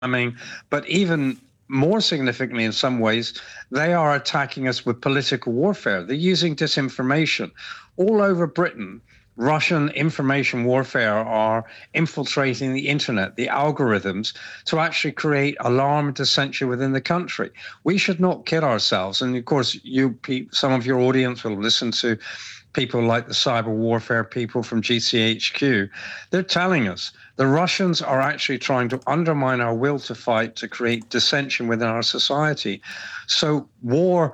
but even more significantly in some ways, they are attacking us with political warfare. They're using disinformation. All over Britain, Russian information warfare are infiltrating the internet, the algorithms, to actually create alarm and dissension within the country. We should not kid ourselves. And of course, some of your audience will listen to people like the cyber warfare people from GCHQ. They're telling us the Russians are actually trying to undermine our will to fight, to create dissension within our society. So war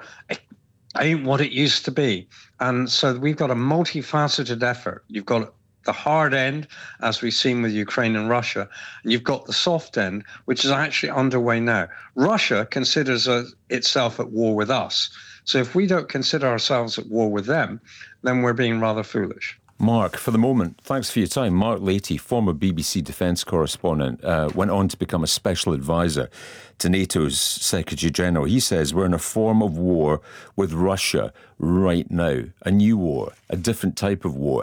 ain't what it used to be. And so we've got a multifaceted effort. You've got the hard end, as we've seen with Ukraine and Russia, and you've got the soft end, which is actually underway now. Russia considers itself at war with us. So if we don't consider ourselves at war with them, then we're being rather foolish. Mark, for the moment, thanks for your time. Mark Leahy, former BBC defence correspondent, went on to become a special advisor to NATO's Secretary-General. He says we're in a form of war with Russia right now. A new war, a different type of war.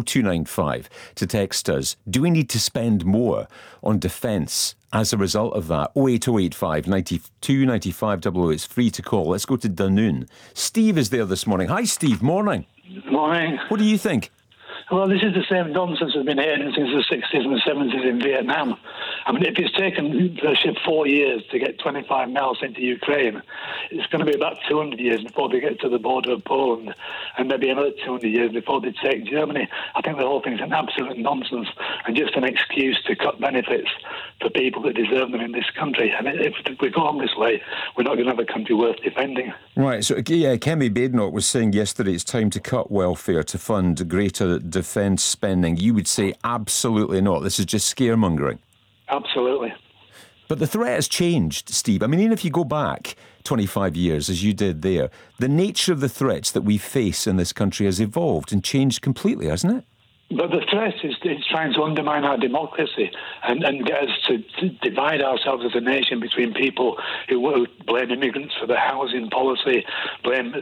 80295 to text us. Do we need to spend more on defence as a result of that? 08085 92 95 00. It's free to call. Let's go to Dunoon. Steve is there this morning. Hi, Steve. Morning. Morning. What do you think? Well, this is the same nonsense that's been hearing since the 60s and the 70s in Vietnam. I mean, if it's taken Russia 4 years to get 25 miles into Ukraine, it's going to be about 200 years before they get to the border of Poland, and maybe another 200 years before they take Germany. I think the whole thing's an absolute nonsense and just an excuse to cut benefits for people that deserve them in this country. And if we go on this way, we're not going to have a country worth defending. Right, so yeah, Kemi Badenoch was saying yesterday it's time to cut welfare to fund greater defence spending. You would say absolutely not. This is just scaremongering. Absolutely. But the threat has changed, Steve. I mean, even if you go back 25 years, as you did there, the nature of the threats that we face in this country has evolved and changed completely, hasn't it? But the threat is trying to undermine our democracy and get us to divide ourselves as a nation between people who blame immigrants for the housing policy, blame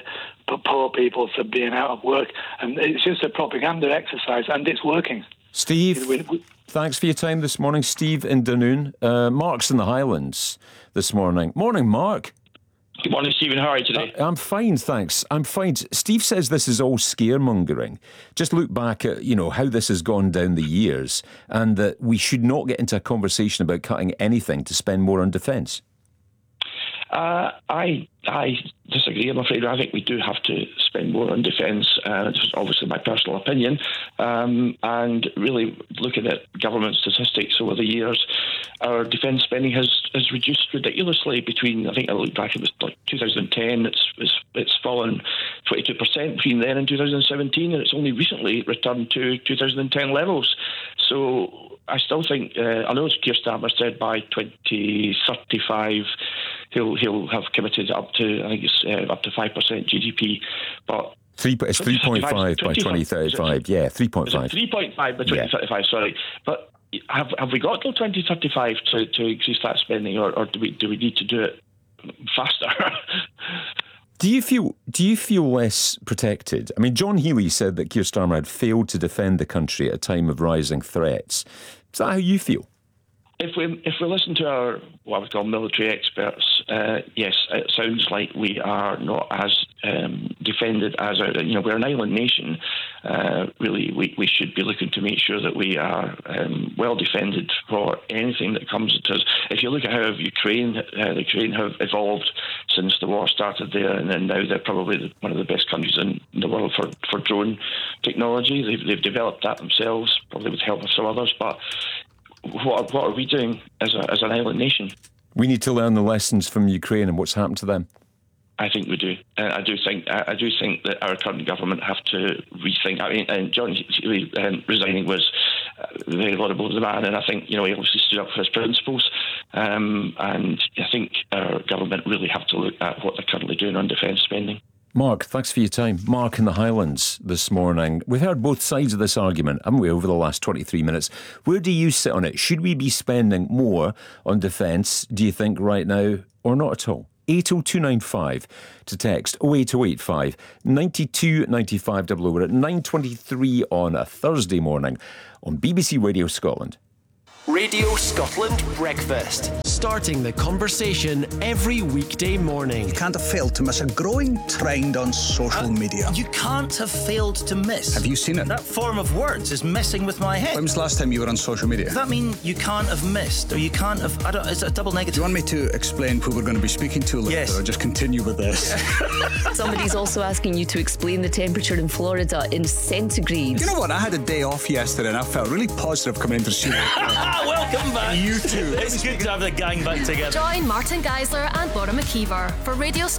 poor people for being out of work. And it's just a propaganda exercise, and it's working. Steve, thanks for your time this morning. Steve in Dunoon. Mark's in the Highlands this morning. Morning, Mark. Good morning, Stephen. How are you today? I'm fine, thanks. I'm fine. Steve says this is all scaremongering. Just look back at, how this has gone down the years, and that we should not get into a conversation about cutting anything to spend more on defence. I disagree, I'm afraid. I think we do have to spend more on defence. This is obviously my personal opinion. And really, looking at government statistics over the years, our defence spending has reduced ridiculously between, I think I looked back, it was like 2010, it's fallen 22% between then and 2017, and it's only recently returned to 2010 levels. So I still think, I know Keir Starmer said by 2035 he'll have committed up to, I think it's up to 5% GDP, but it's 3.5 by 2035. Yeah, 3.5. 3.5 by 2035. Sorry, but have we got till 2035 to increase that spending, or do we need to do it faster? Do you feel less protected? I mean, John Healey said that Keir Starmer had failed to defend the country at a time of rising threats. Is that how you feel? If we listen to our what we call military experts, yes, it sounds like we are not as defended as we're an island nation. Really, we should be looking to make sure that we are well defended for anything that comes at us. If you look at how Ukraine have evolved since the war started there, and then now they're probably one of the best countries in the world for drone technology. They've developed that themselves, probably with help of some others, but what are we doing as an island nation? We need to learn the lessons from Ukraine and what's happened to them. I think we do. I do think that our current government have to rethink. I mean, and John Healey resigning was very laudable of the man, and I think he obviously stood up for his principles. And I think our government really have to look at what they're currently doing on defence spending. Mark, thanks for your time. Mark in the Highlands this morning. We've heard both sides of this argument, haven't we, over the last 23 minutes. Where do you sit on it? Should we be spending more on defence, do you think, right now, or not at all? 80295 to text 08085 92 95 00. We're at 9:23 on a Thursday morning on BBC Radio Scotland. Radio Scotland Breakfast. Starting the conversation every weekday morning. You can't have failed to miss a growing trend on social media. You can't have failed to miss. Have you seen it? That form of words is messing with my head. When was the last time you were on social media? Does that mean you can't have missed, or you can't have... is it a double negative? Do you want me to explain who we're going to be speaking to later, Yes. or just continue with this? Somebody's also asking you to explain the temperature in Florida in centigrade. You know what? I had a day off yesterday and I felt really positive coming into the studio. Welcome back. You too. It's good to have the gang back together. Join Martin Geisler and Laura McKeever for Radio Scotland